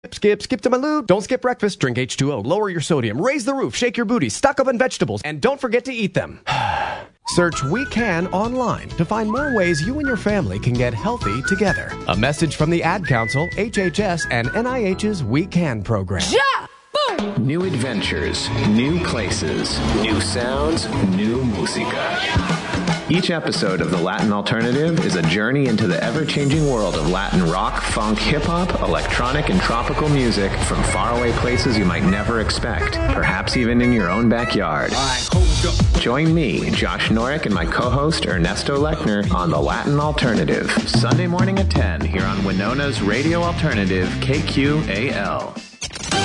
Skip to my lube. Don't skip breakfast. Drink H2O. Lower your sodium. Raise the roof. Shake your booty. Stock up on vegetables. And don't forget to eat them. Search We Can online to find more ways you and your family can get healthy together. A message from the Ad Council, HHS, and NIH's We Can program. Ja! Boom! New adventures, new places, new sounds, new música. Each episode of The Latin Alternative is a journey into the ever-changing world of Latin rock, funk, hip-hop, electronic, and tropical music from faraway places you might never expect, perhaps even in your own backyard. Join me, Josh Norick, and my co-host Ernesto Lechner on The Latin Alternative, Sunday morning at 10 here on Winona's Radio Alternative, KQAL.